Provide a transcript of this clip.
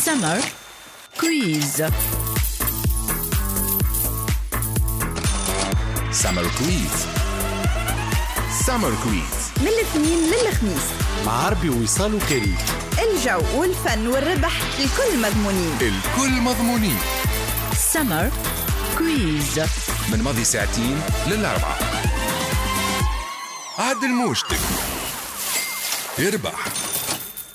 سمر كويز. سمر كويز. سمر كويز من الاثنين للخميس مع عربي ووصال وكريم. الجو والفن والربح الكل مضمونين. الكل مضمونين. سمر كويز من ماضي ساعتين للأربعة. عدل موجتك يربح.